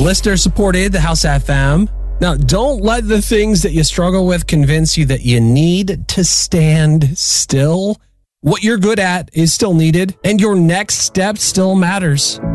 Listener supported the House FM. Now, don't let the things that you struggle with convince you that you need to stand still. What you're good at is still needed, and your next step still matters.